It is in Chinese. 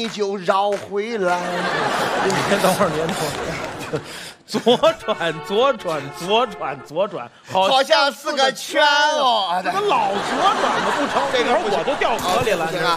你就绕回来。 您等会儿，您等会儿。左转，左转，左转，左转， 好像是个圈哦。 怎么老左转的不成？这会儿我都掉河里了。 行啊，